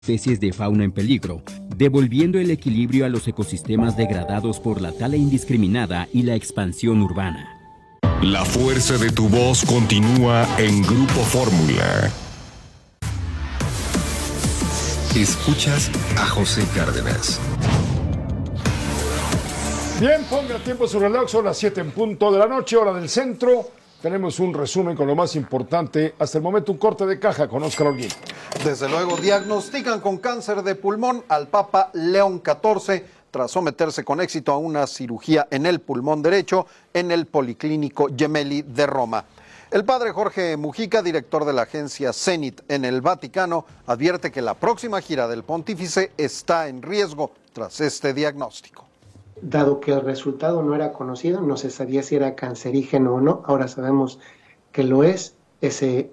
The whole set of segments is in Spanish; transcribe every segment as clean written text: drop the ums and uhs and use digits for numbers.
especies de fauna en peligro, devolviendo el equilibrio a los ecosistemas degradados por la tala indiscriminada y la expansión urbana. La fuerza de tu voz continúa en Grupo Fórmula. Escuchas a José Cárdenas. Bien, ponga tiempo su reloj, son las 7 en punto de la noche, hora del centro. Tenemos un resumen con lo más importante. Hasta el momento, un corte de caja con Óscar Holguín. Desde luego, diagnostican con cáncer de pulmón al Papa León XIV tras someterse con éxito a una cirugía en el pulmón derecho en el Policlínico Gemelli de Roma. El padre Jorge Mujica, director de la agencia Zenit en el Vaticano, advierte que la próxima gira del pontífice está en riesgo tras este diagnóstico. Dado que el resultado no era conocido, no se sabía si era cancerígeno o no, ahora sabemos que lo es, esa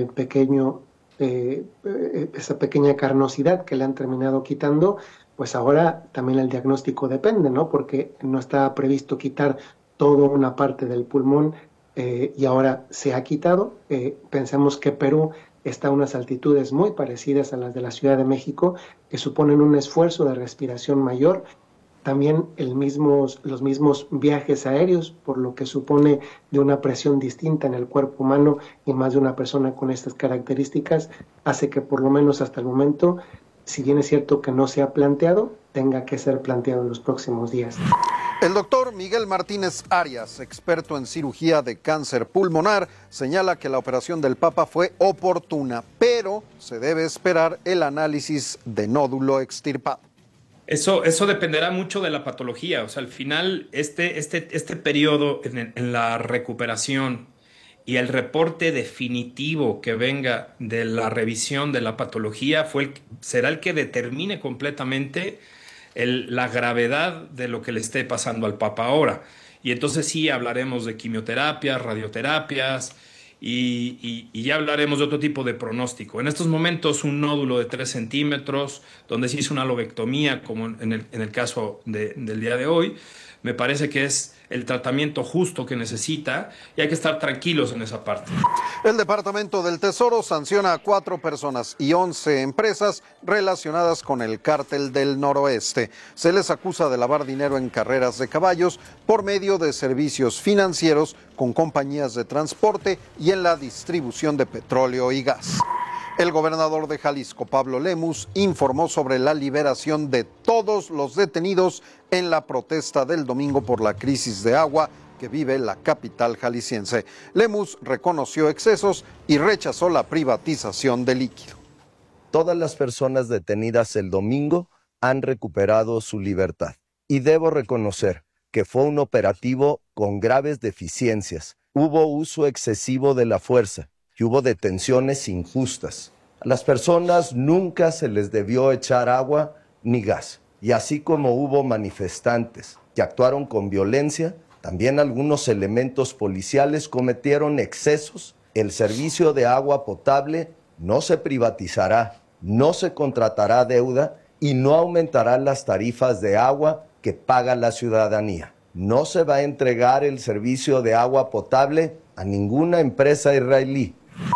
pequeña carnosidad que le han terminado quitando, pues ahora también el diagnóstico depende, ¿no? Porque no estaba previsto quitar toda una parte del pulmón y ahora se ha quitado. Pensemos que Perú está a unas altitudes muy parecidas a las de la Ciudad de México, que suponen un esfuerzo de respiración mayor. También los mismos viajes aéreos, por lo que supone de una presión distinta en el cuerpo humano y más de una persona con estas características, hace que por lo menos hasta el momento, si bien es cierto que no se ha planteado, tenga que ser planteado en los próximos días. El doctor Miguel Martínez Arias, experto en cirugía de cáncer pulmonar, señala que la operación del Papa fue oportuna, pero se debe esperar el análisis de nódulo extirpado. Eso dependerá mucho de la patología. O sea, al final, este periodo en la recuperación y el reporte definitivo que venga de la revisión de la patología será el que determine completamente la gravedad de lo que le esté pasando al Papa ahora. Y entonces sí hablaremos de quimioterapias, radioterapias, y ya hablaremos de otro tipo de pronóstico. En estos momentos, un nódulo de 3 centímetros, donde se hizo una lobectomía, como en el caso del día de hoy, me parece que es el tratamiento justo que necesita y hay que estar tranquilos en esa parte. El Departamento del Tesoro sanciona a 4 personas y 11 empresas relacionadas con el Cártel del Noroeste. Se les acusa de lavar dinero en carreras de caballos por medio de servicios financieros con compañías de transporte y en la distribución de petróleo y gas. El gobernador de Jalisco, Pablo Lemus, informó sobre la liberación de todos los detenidos en la protesta del domingo por la crisis de agua que vive la capital jalisciense. Lemus reconoció excesos y rechazó la privatización de líquido. Todas las personas detenidas el domingo han recuperado su libertad. Y debo reconocer que fue un operativo con graves deficiencias. Hubo uso excesivo de la fuerza y hubo detenciones injustas. A las personas nunca se les debió echar agua ni gas. Y así como hubo manifestantes que actuaron con violencia, también algunos elementos policiales cometieron excesos. El servicio de agua potable no se privatizará, no se contratará deuda y no aumentarán las tarifas de agua que paga la ciudadanía. No se va a entregar el servicio de agua potable a ninguna empresa israelí.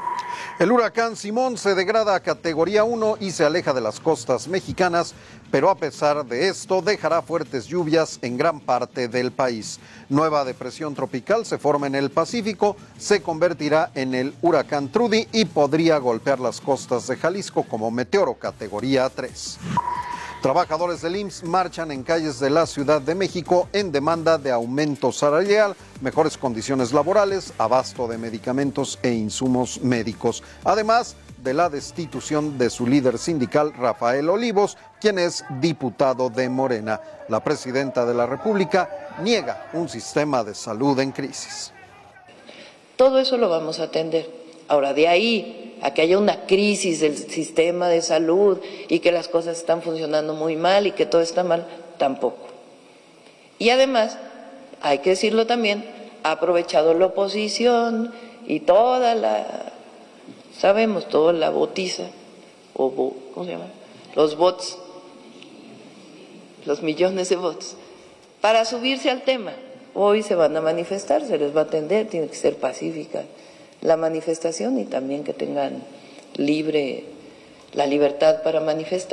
El huracán Simón se degrada a categoría 1 y se aleja de las costas mexicanas, pero a pesar de esto dejará fuertes lluvias en gran parte del país. Nueva depresión tropical se forma en el Pacífico, se convertirá en el huracán Trudy y podría golpear las costas de Jalisco como meteoro categoría 3. Trabajadores del IMSS marchan en calles de la Ciudad de México en demanda de aumento salarial, mejores condiciones laborales, abasto de medicamentos e insumos médicos, además de la destitución de su líder sindical, Rafael Olivos, quien es diputado de Morena. La presidenta de la República niega un sistema de salud en crisis. Todo eso lo vamos a atender. Ahora, de ahí a que haya una crisis del sistema de salud y que las cosas están funcionando muy mal y que todo está mal, tampoco. Y además, hay que decirlo también, ha aprovechado la oposición y toda la botiza, ¿cómo se llama? Los bots, los millones de bots, para subirse al tema. Hoy se van a manifestar, se les va a atender, tiene que ser pacífica la manifestación y también que tengan libre la libertad para manifestar.